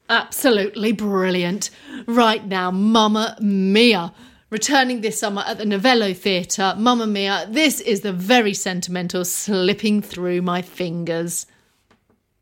Absolutely brilliant. Right now, Mamma Mia. Returning this summer at the Novello Theatre, Mamma Mia, this is the very sentimental slipping through my fingers.